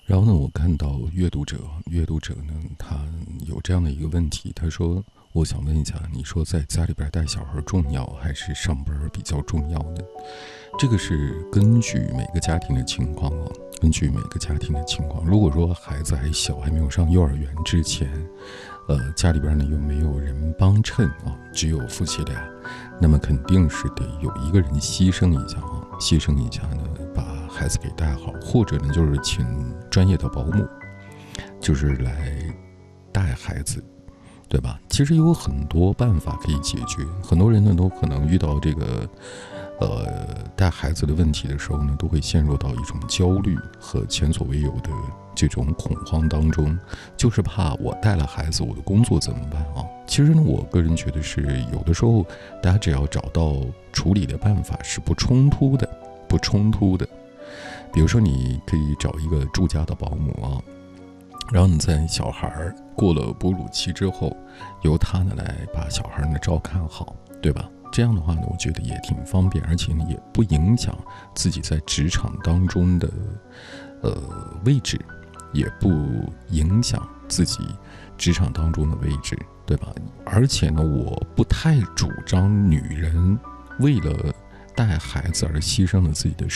然后呢，我看到阅读者呢，他有这样的一个问题，他说：“我想问一下，你说在家里边带小孩重要，还是上班比较重要呢？”这个是根据每个家庭的情况啊，根据每个家庭的情况。如果说孩子还小，还没有上幼儿园之前，家里边呢又没有人帮衬啊，只有夫妻俩，那么肯定是得有一个人牺牲一下啊，牺牲一下呢，把孩子给带好，或者呢就是请专业的保姆，就是来带孩子，对吧？其实有很多办法可以解决，很多人呢都可能遇到这个带孩子的问题的时候呢，都会陷入到一种焦虑和前所未有的这种恐慌当中，就是怕我带了孩子，我的工作怎么办啊？其实呢，我个人觉得是有的时候，大家只要找到处理的办法是不冲突的，不冲突的。比如说，你可以找一个住家的保姆啊，然后你在小孩过了哺乳期之后，由他呢来把小孩呢照看好，对吧？这样的话呢，我觉得也挺方便，而且呢也不影响自己在职场当中的位置，也不影响自己职场当中的位置，对吧？而且呢，我不太主张女人为了带孩子而牺牲了自己的